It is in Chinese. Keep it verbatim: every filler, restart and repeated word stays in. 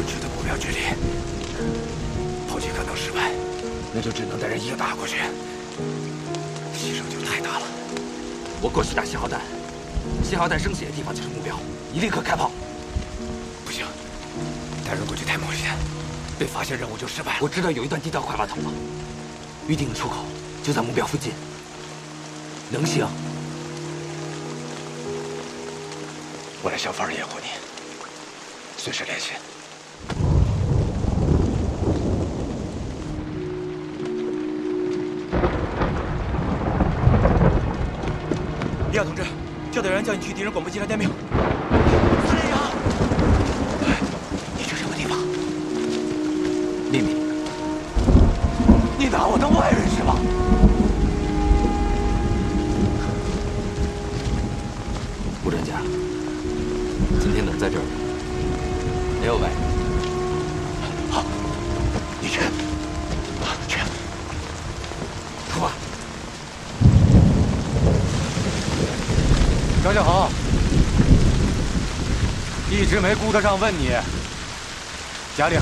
去的目标距离，炮击可能失败，那就只能带人一个打过去，牺牲就太大了。 我过去打信号弹，信号弹升起的地方就是目标，你立刻开炮。 不行，带人过去太冒险，被发现任务就失败了。 我知道有一段地道快把通了，预定的出口就在目标附近，能行？ 我来想法掩护你，随时联系。 李亚同志，教导员叫你去敌人广播机上待命。 司令长，你去什么地方？ 秘密。 你拿我当外人是吧？ 吴专家，今天等在这儿，没有外人。 好，你去，去， 出发。 张小豪，一直没顾得上问你，